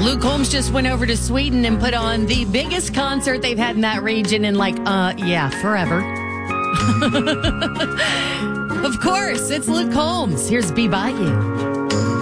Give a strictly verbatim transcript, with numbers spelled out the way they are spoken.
Luke Combs just went over to Sweden and put on the biggest concert they've had in that region in like, uh, yeah, forever. Of course, it's Luke Combs. Here's Be By You.